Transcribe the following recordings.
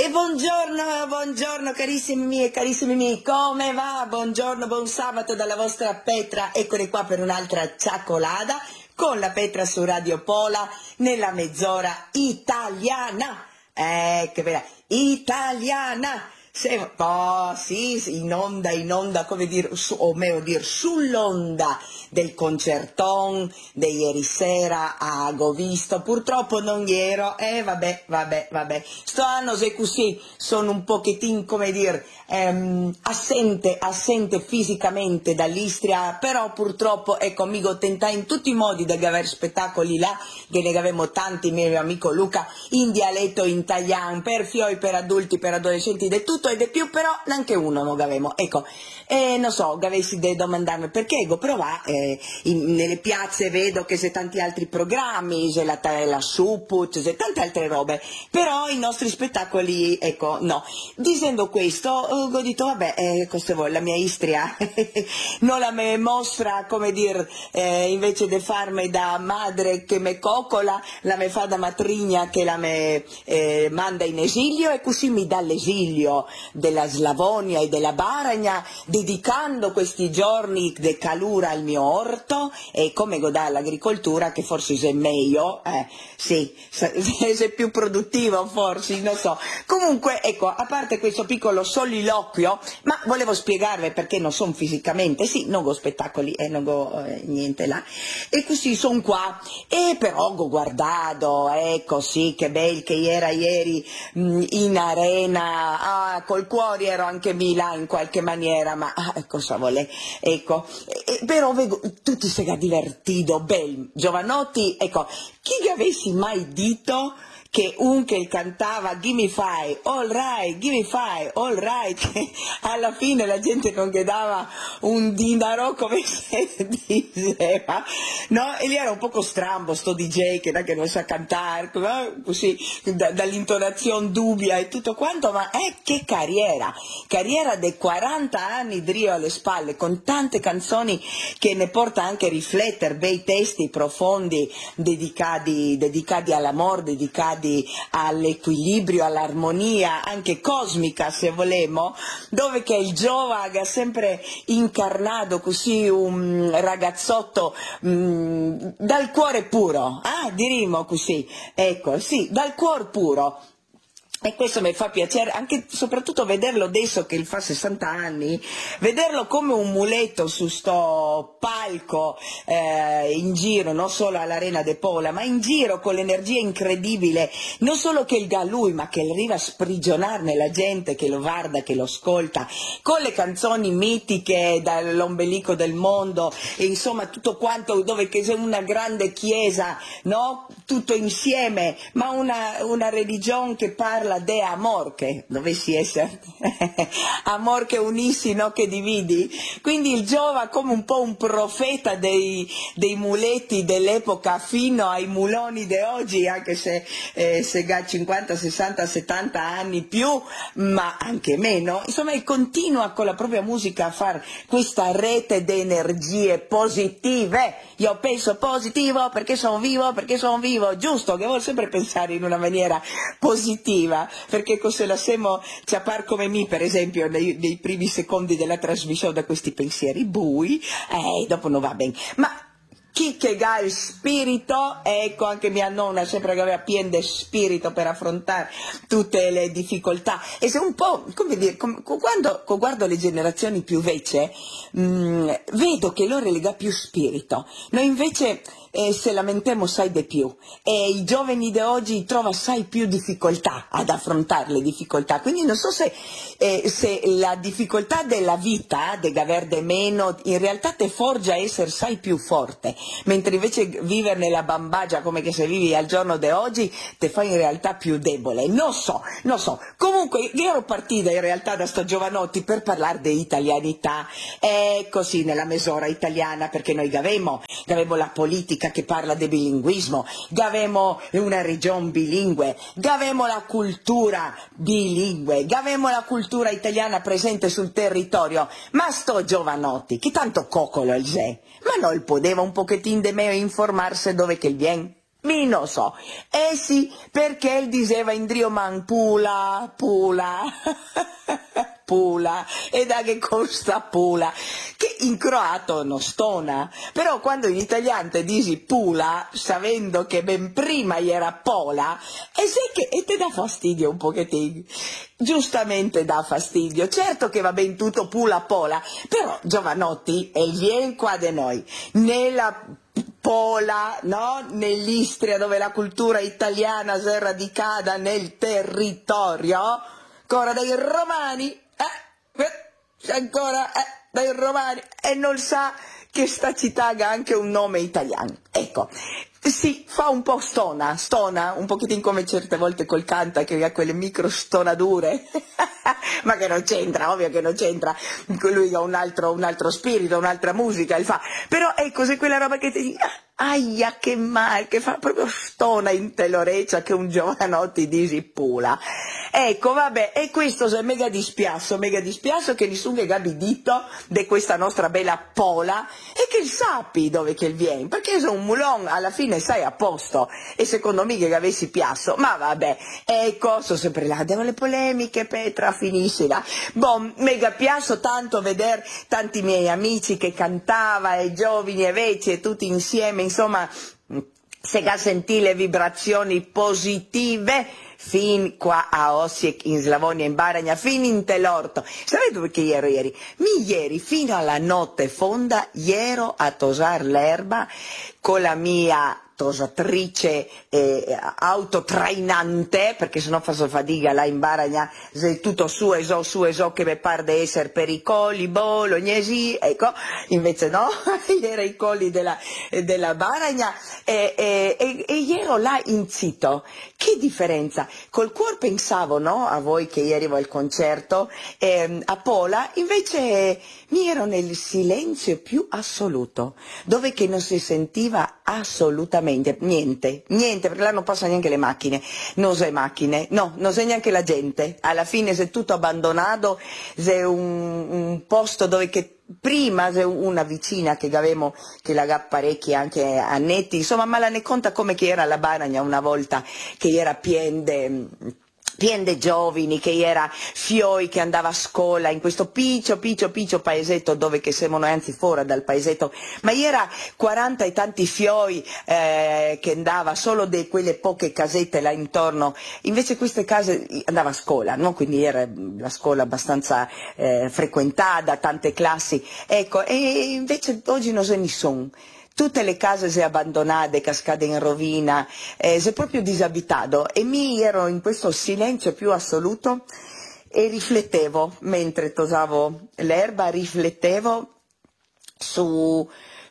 E buongiorno, buongiorno carissimi miei e carissimi miei, come va? Buongiorno, buon sabato dalla vostra Petra, eccoli qua per un'altra ciaccolata con la Petra su Radio Pola nella mezz'ora italiana. Che bella, italiana! Sì, in onda, come dire, o meglio dire, sull'onda del concerton di ieri sera ho visto, purtroppo non ero, vabbè, sto anno se così, sono un pochettino, come dire, assente fisicamente dall'Istria, però purtroppo, ecco, mi tentai in tutti i modi di avere spettacoli là, che ne avevamo tanti, mio amico Luca, in dialetto italiano, per fioi, per adulti, per adolescenti, di tutto e di più, però neanche uno non avevamo, ecco, non so, avessi da domandarmi perché, ego, però va, nelle piazze vedo che c'è tanti altri programmi, c'è la Suput, c'è tante altre robe, però i nostri spettacoli, ecco, no. Dicendo questo, ho detto, vabbè, questo vuole, la mia Istria non la me mostra, come dire, invece di farmi da madre che me coccola, la me fa da matrigna che la me manda in esilio, e così mi dà l'esilio della Slavonia e della Baragna, dedicando questi giorni di calura al mio orto, e come godà l'agricoltura, che forse è meglio, sì, se più produttivo forse, non so. Comunque, ecco, a parte questo piccolo soliloquio, ma volevo spiegarvi perché non sono fisicamente, sì, non ho spettacoli e non ho niente là, e così sono qua, e però ho guardato, ecco, sì, che bel che era ieri in arena, col cuore ero anche là in qualche maniera, ma cosa vuole, ecco, però tutti si è divertito, bel, giovanotti, ecco, chi avessi mai detto che che cantava Gimme Five, all right, Gimme Five, all right, che alla fine la gente non gli dava un dinaro, come si diceva, no? E lì era un poco strambo sto DJ che non sa cantare, no? Così, dall'intonazione dubbia e tutto quanto, ma che carriera di 40 anni drio alle spalle, con tante canzoni che ne porta anche a riflettere, bei testi profondi, dedicati all'amore, dedicati all'equilibrio, all'armonia, anche cosmica se volemo, dove che il giovane ha sempre incarnato così un ragazzotto dal cuore puro, diremo così, ecco, sì, dal cuore puro. E questo mi fa piacere, anche soprattutto vederlo adesso che fa 60 anni, vederlo come un muletto su sto palco in giro, non solo all'Arena de Pola, ma in giro con l'energia incredibile, non solo che il ga lui, ma che arriva a sprigionarne la gente che lo guarda, che lo ascolta, con le canzoni mitiche dall'ombelico del mondo, e insomma tutto quanto, dove che c'è una grande chiesa, no? Tutto insieme, ma una religione che parla de amor, che dovessi essere amor che unissi, no che dividi, quindi il giova come un po' un profeta dei muletti dell'epoca fino ai muloni di oggi, anche se ha 50, 60, 70 anni più, ma anche meno, insomma, e continua con la propria musica a fare questa rete di energie positive. Io penso positivo perché sono vivo, giusto, che vuol sempre pensare in una maniera positiva, perché se lasciamo ciappar come me, per esempio, nei primi secondi della trasmissione da questi pensieri bui, dopo non va bene. Ma chi che ha il spirito, ecco, anche mia nonna sempre che aveva pieno di spirito per affrontare tutte le difficoltà, e se un po', come dire, quando guardo le generazioni più vecchie, vedo che loro lega più spirito, noi invece se lamentiamo sai di più, e i giovani di oggi trovano sai più difficoltà ad affrontare le difficoltà, quindi non so se la difficoltà della vita, di aver de meno, in realtà te forgia essere sai più forte, mentre invece vivere nella bambagia come che se vivi al giorno di oggi te fa in realtà più debole, non so, comunque io ero partita in realtà da sto giovanotti per parlare di italianità, così nella mezz'ora italiana, perché noi avevamo la politica che parla di bilinguismo, avevamo una regione bilingue, avevamo la cultura bilingue, avevamo la cultura italiana presente sul territorio, ma sto giovanotti, che tanto coccolo il sé, ma non poteva un pochettino di me informarsi dove che viene? Mi non so. Eh sì, perché il diceva in Drioman Pula, Pula, Pula, e da che costa Pula, che in croato non stona, però quando in italiano te dici Pula, sapendo che ben prima era Pola, e sai che e te dà fastidio un pochettino, giustamente dà fastidio, certo che va ben tutto Pula Pola, però Giovanotti e vien qua da noi, nella Pola, no? Nell'Istria dove la cultura italiana si è radicata nel territorio, ancora dai romani, ancora dai romani, e non sa che sta città ha anche un nome italiano. Ecco, sì, fa un po' stona, un pochettino come certe volte col canta che ha quelle micro stonadure, ma che non c'entra, ovvio che non c'entra, lui ha un altro spirito, un'altra musica, il fa, però ecco, se quella roba che ti dice, aia che male, che fa proprio stona in te l'orecchia che un Giovanotti dici pula. Ecco, vabbè, e questo è mega dispiace che nessuno gabi dito di questa nostra bella Pola e che sappi dove che viene, perché se un mulon alla fine sai a posto e secondo me che avessi piasso, ma vabbè, ecco, sono sempre là, devo le polemiche, Petra, finiscila. Bon, mega piasso tanto vedere tanti miei amici che cantava e giovani e vecchi e tutti insieme, insomma, se ga sentì le vibrazioni positive fin qua a Osijek, in Slavonia, in Baragna, fin in Telorto. Sapete perché ero ieri? Ieri, fino alla notte fonda, ero a tosar l'erba con la mia tosatrice autotrainante, perché sennò faccio fatica là in Baragna, se tutto su e so che mi pare di essere per i colli, bolognesi, ecco, invece no, era i colli della Baragna e ero là in zitto. Che differenza? Col cuore pensavo, no, a voi che ieri ero al concerto, a Pola, invece mi ero nel silenzio più assoluto, dove che non si sentiva assolutamente niente, perché là non passano neanche le macchine, non c'è macchine, no, non c'è neanche la gente, alla fine c'è tutto abbandonato, c'è un posto dove che prima c'è una vicina che avevamo, che la parecchi anche annetti, insomma, ma la ne conta come che era la Baragna una volta, che era piena de giovani, che era fioi che andava a scuola in questo piccio paesetto dove che siamo noi, anzi fuori dal paesetto, ma era 40 e tanti fioi che andava solo di quelle poche casette là intorno, invece queste case andava a scuola, no? Quindi era la scuola abbastanza frequentata, tante classi, ecco, e invece oggi non se ne sono. Tutte le case si abbandonate, cascate in rovina, si è proprio disabitato e mi ero in questo silenzio più assoluto e riflettevo, mentre tosavo l'erba, riflettevo su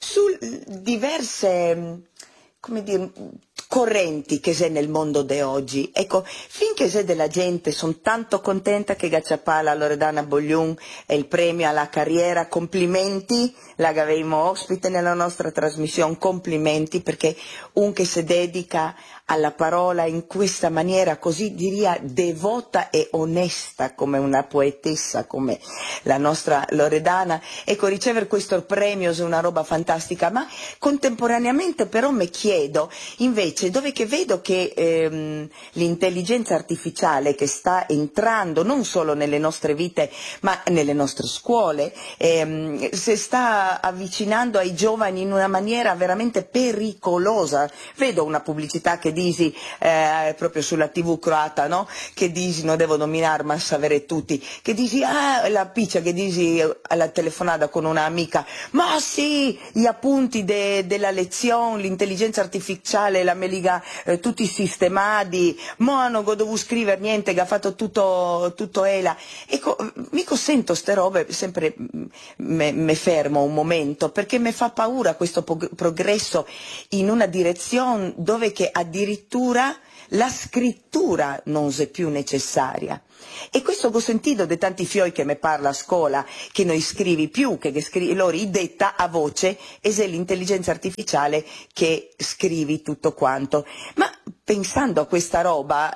diverse, come dire, correnti che c'è nel mondo di oggi. Ecco, finché c'è della gente, sono tanto contenta che Gacciapala Loredana Bogliun è il premio alla carriera, complimenti, la avevamo ospite nella nostra trasmissione, complimenti perché un che si dedica alla parola in questa maniera così diria devota e onesta come una poetessa come la nostra Loredana, ecco, ricevere questo premio è una roba fantastica, ma contemporaneamente però mi chiedo invece dove che vedo che l'intelligenza artificiale che sta entrando non solo nelle nostre vite ma nelle nostre scuole si sta avvicinando ai giovani in una maniera veramente pericolosa. Vedo una pubblicità che dici proprio sulla TV croata, no? Che dici non devo dominare ma sapere tutti, che dici la piccia che dici alla telefonata con un'amica, ma sì, gli appunti della lezione, l'intelligenza artificiale la meliga tutti sistemati, ma non devo scrivere niente, che ha fatto tutto ela. Ecco, mica sento ste robe, sempre me fermo un momento, perché mi fa paura questo progresso in una direzione dove che addirittura la scrittura non è più necessaria. E questo ho sentito di tanti fioi che mi parla a scuola, che non scrivi più, che loro detta a voce e se l'intelligenza artificiale che scrivi tutto quanto. Ma pensando a questa roba,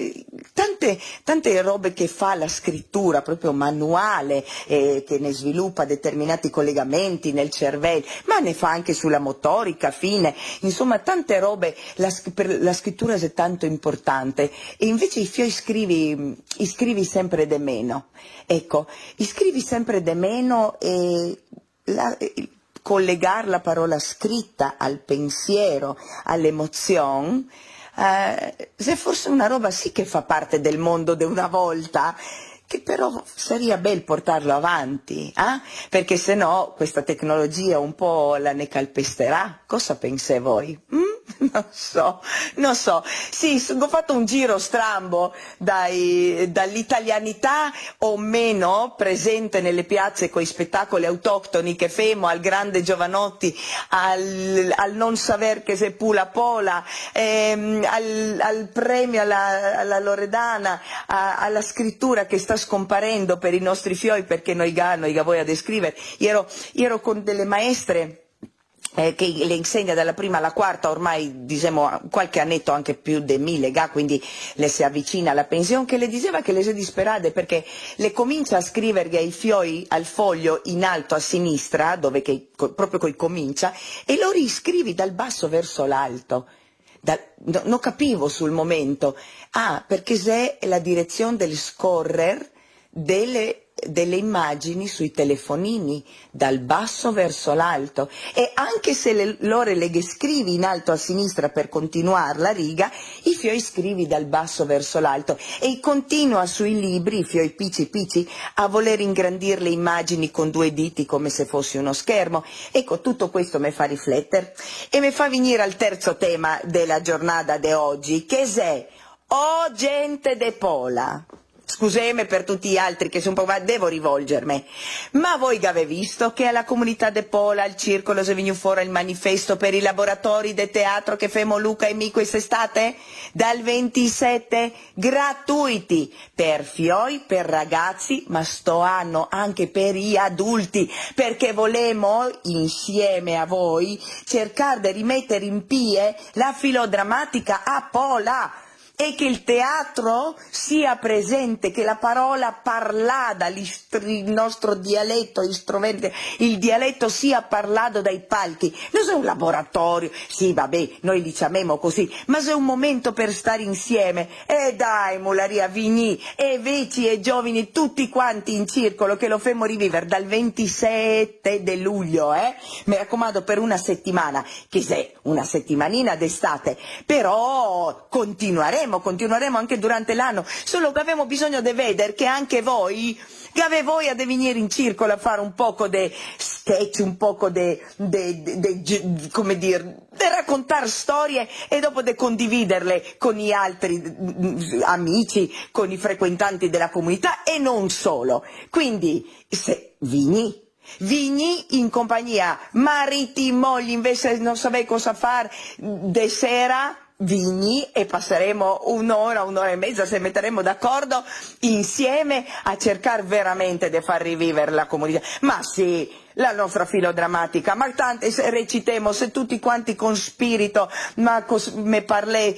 tante robe che fa la scrittura proprio manuale, che ne sviluppa determinati collegamenti nel cervello, ma ne fa anche sulla motorica fine, insomma tante robe, per la scrittura è tanto importante, e invece scrivi sempre de meno, ecco, scrivi sempre de meno, e collegar la parola scritta al pensiero, all'emozione, se fosse una roba sì che fa parte del mondo di una volta, che però sarebbe bel portarlo avanti, perché se no questa tecnologia un po' la ne calpesterà. Cosa pensate voi? Non so. Sì, ho fatto un giro strambo dall'italianità o meno presente nelle piazze coi spettacoli autoctoni che femo, al grande Giovanotti, al non saper che se pula pola, al premio alla Loredana, alla scrittura che sta scomparendo per i nostri fioi, perché noi voi a descrivere. Io ero con delle maestre che le insegna dalla prima alla quarta, ormai diciamo qualche annetto anche più di 1000 quindi le si avvicina alla pensione, che le diceva che le si disperate perché le comincia a scrivere ai fioi al foglio in alto a sinistra, dove proprio coi comincia, e lo riscrivi dal basso verso l'alto. Non capivo sul momento, perché se è la direzione del scorrer delle immagini sui telefonini dal basso verso l'alto, e anche se l'ore le scrivi in alto a sinistra per continuare la riga, i fioi scrivi dal basso verso l'alto, e continua sui libri, i fioi picci a voler ingrandir le immagini con 2 diti come se fosse uno schermo. Ecco, tutto questo mi fa riflettere e mi fa venire al terzo tema della giornata di oggi, che è gente de pola. Scusate per tutti gli altri che sono un po', devo rivolgermi, ma voi che avete visto che alla comunità de Pola, al circolo, se viene fuori il manifesto per i laboratori de teatro che femo Luca e me quest'estate? Dal 27 gratuiti per fioi, per ragazzi, ma sto anno anche per gli adulti, perché volemo insieme a voi cercare di rimettere in pie la filodrammatica a Pola, e che il teatro sia presente, che la parola parlata, il nostro dialetto, il dialetto sia parlato dai palchi. Non è un laboratorio, sì vabbè, noi li chiamiamo così, ma è un momento per stare insieme. E dai, Mularia Vigni, e vecchi e giovani, tutti quanti in circolo, che lo femo rivivere dal 27 di luglio, mi raccomando, per una settimana, che è una settimanina d'estate, però continueremo anche durante l'anno, solo che abbiamo bisogno di vedere che anche voi a venire in circolo a fare un poco di sketch, un poco come dire, di raccontare storie e dopo di condividerle con gli altri amici, con i frequentanti della comunità e non solo. Quindi, se Vigni in compagnia, mariti, mogli, invece non sapete cosa fare, de sera, Vigni, e passeremo un'ora e mezza, se metteremo d'accordo insieme a cercare veramente di far rivivere la comunità. Ma sì, la nostra filodrammatica, ma tante recitemo, se tutti quanti con spirito, ma me parlé,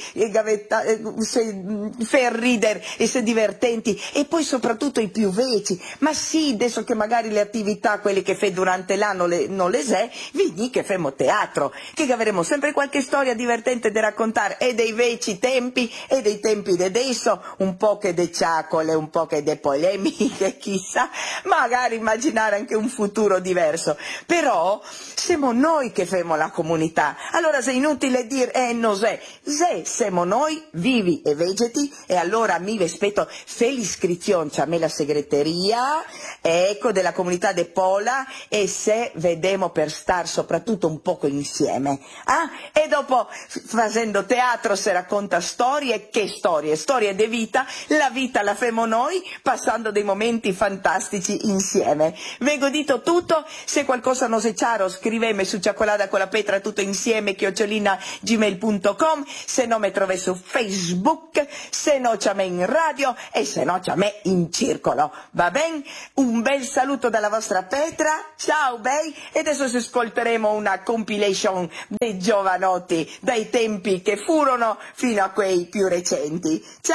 se fer ridere e se divertenti, e poi soprattutto i più veci, ma sì, adesso che magari le attività, quelle che fai durante l'anno non le sai, vedi che femo teatro, che avremo sempre qualche storia divertente da raccontare, e dei veci tempi, e dei tempi di adesso, un po' che de ciacole, un po' che de polemiche, chissà, magari immaginare anche un futuro diverso. Però siamo noi che femo la comunità, allora se è inutile dire no se siamo noi vivi e vegeti, e allora mi rispetto fe l'iscrizione a me la segreteria, ecco, della comunità de Pola, e se vedemo per star soprattutto un poco insieme, e dopo facendo teatro si racconta storie, che storie di vita, la vita la femo noi passando dei momenti fantastici insieme. Vengo dito tutto Se qualcosa non è chiaro, scrivemi su Cioccolata con la Petra tutto insieme @gmail.com, se no mi trovi su Facebook, se no c'è me in radio e se no c'è me in circolo, va bene? Un bel saluto dalla vostra Petra, ciao bei, e adesso ci ascolteremo una compilation dei giovanotti, dai tempi che furono fino a quei più recenti. Ciao!